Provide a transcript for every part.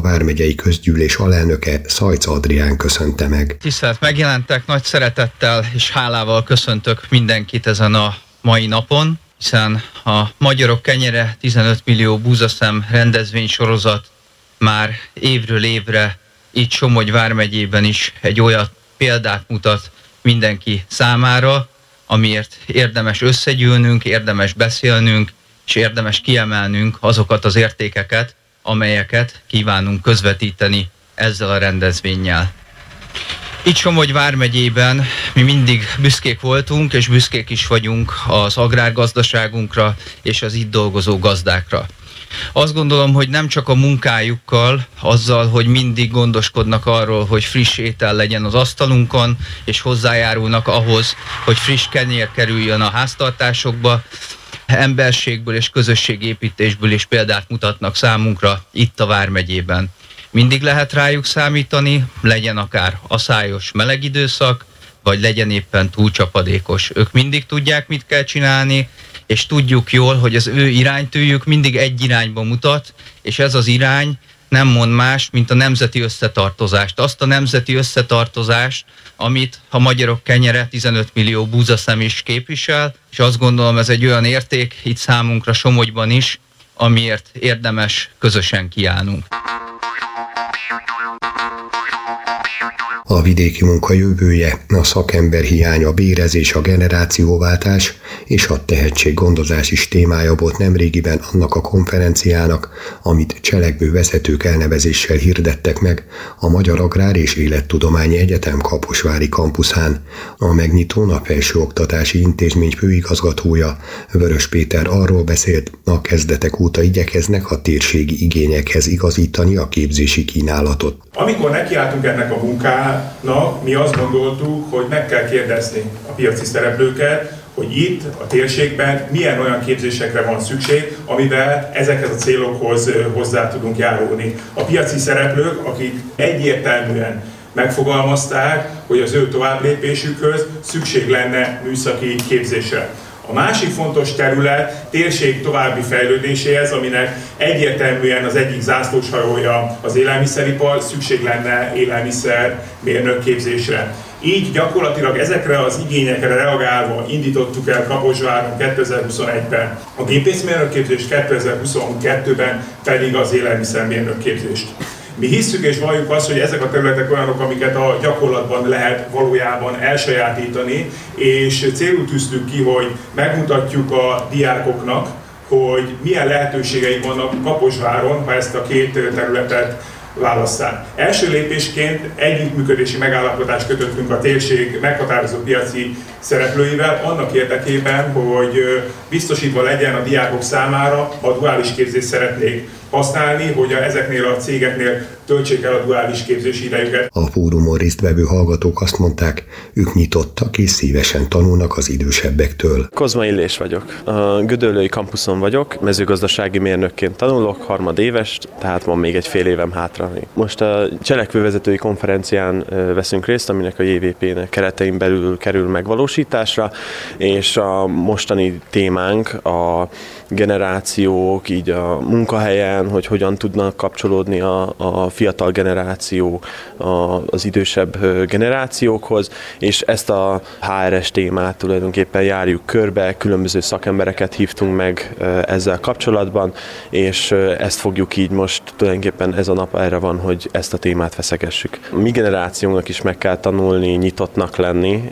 a vármegyei közgyűlés alelnöke, Szajc Adrián köszönte meg. Tisztelt megjelentek, nagy szeretettel és hálával köszöntök mindenkit ezen a mai napon, hiszen a Magyarok kenyere 15 millió búzaszem rendezvénysorozat már évről évre itt Somogy vármegyében is egy olyan példát mutat mindenki számára, amiért érdemes összegyűlnünk, érdemes beszélnünk, és érdemes kiemelnünk azokat az értékeket, amelyeket kívánunk közvetíteni ezzel a rendezvénnyel. Itt Somogy vármegyében mi mindig büszkék voltunk, és büszkék is vagyunk az agrárgazdaságunkra és az itt dolgozó gazdákra. Azt gondolom, hogy nem csak a munkájukkal, azzal, hogy mindig gondoskodnak arról, hogy friss étel legyen az asztalunkon, és hozzájárulnak ahhoz, hogy friss kenyér kerüljön a háztartásokba, emberségből és közösségépítésből is példát mutatnak számunkra itt a vármegyében. Mindig lehet rájuk számítani, legyen akár aszályos meleg időszak, vagy legyen éppen túl csapadékos. Ők mindig tudják, mit kell csinálni, és tudjuk jól, hogy az ő iránytűjük mindig egy irányba mutat, és ez az irány nem mond más, mint a nemzeti összetartozást. Azt a nemzeti összetartozást, amit a Magyarok kenyere 15 millió búzaszem is képvisel, és azt gondolom, ez egy olyan érték itt számunkra Somogyban is, amiért érdemes közösen kiállnunk. A vidéki munka jövője, a szakemberhiány, a bérezés, a generációváltás és a tehetséggondozás is témája volt nemrégiben annak a konferenciának, amit cselekvő vezetők elnevezéssel hirdettek meg a Magyar Agrár és Élettudományi Egyetem Kaposvári kampuszán. A megnyitón a Felsőoktatási Intézmény főigazgatója, Vörös Péter arról beszélt, a kezdetek óta igyekeznek a térségi igényekhez igazítani a képzési kínálatot. Amikor nekiálltunk ennek a munkának, mi azt gondoltuk, hogy meg kell kérdezni a piaci szereplőket, hogy itt a térségben milyen olyan képzésekre van szükség, amivel ezekhez a célokhoz hozzá tudunk járulni. A piaci szereplők, akik egyértelműen megfogalmazták, hogy az ő továbblépésükhöz szükség lenne műszaki képzésre. A másik fontos terület térség további fejlődéséhez, aminek egyértelműen az egyik zászlóshajója az élelmiszeripar, szükség lenne élelmiszermérnök képzésre. Így gyakorlatilag ezekre az igényekre reagálva indítottuk el Kaposváron 2021-ben a gépészmérnök képzést, 2022-ben pedig az élelmiszermérnök képzést. Mi hisszük és valljuk azt, hogy ezek a területek olyanok, amiket a gyakorlatban lehet valójában elsajátítani, és célul tűztük ki, hogy megmutatjuk a diákoknak, hogy milyen lehetőségei vannak Kaposváron, ha ezt a két területet válasszák. Első lépésként együttműködési megállapodást kötöttünk a térség meghatározó piaci szereplőivel annak érdekében, hogy biztosítva legyen a diákok számára, a duális képzést szeretnék használni, hogy ezeknél a cégeknél töltsék el a duális képzési idejüket. A fórumon résztvevő hallgatók azt mondták, ők nyitottak és szívesen tanulnak az idősebbektől. Kozma Illés vagyok. A Gödöllői kampuszon vagyok, mezőgazdasági mérnökként tanulok, harmadéves, tehát van még egy fél évem hátra. Most a cselekvővezetői konferencián veszünk részt, aminek a JVP-nek keretein belül kerül megvalósításra, és a mostani témánk a generációk, így a munkahelyen, hogy hogyan tudnak kapcsolódni a fiatal generáció az idősebb generációkhoz, és ezt a HRS témát tulajdonképpen járjuk körbe, különböző szakembereket hívtunk meg ezzel kapcsolatban, és ezt fogjuk így most tulajdonképpen ez a nap erre van, hogy ezt a témát feszegessük. A mi generációnak is meg kell tanulni, nyitottnak lenni,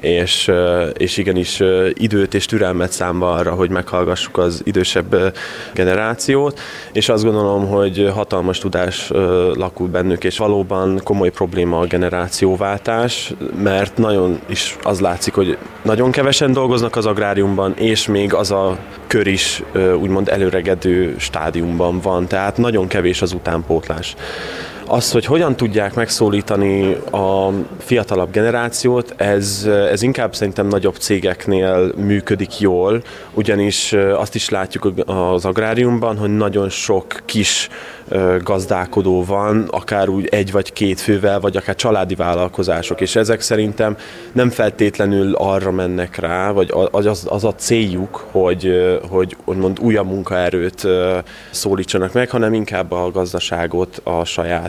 és igenis időt és türelmet számba arra, hogy meghallgassuk az idősebb generációt, és azt gondolom, hogy hatalmas tudás lakul bennük, és valóban komoly probléma a generációváltás, mert nagyon is az látszik, hogy nagyon kevesen dolgoznak az agráriumban, és még az a kör is úgymond előregedő stádiumban van, tehát nagyon kevés az utánpótlás. Az, hogy hogyan tudják megszólítani a fiatalabb generációt, ez inkább szerintem nagyobb cégeknél működik jól, ugyanis azt is látjuk az agráriumban, hogy nagyon sok kis gazdálkodó van, akár úgy egy vagy két fővel, vagy akár családi vállalkozások, és ezek szerintem nem feltétlenül arra mennek rá, vagy az a céljuk, hogy úgymond újabb munkaerőt szólítsanak meg, hanem inkább a gazdaságot a saját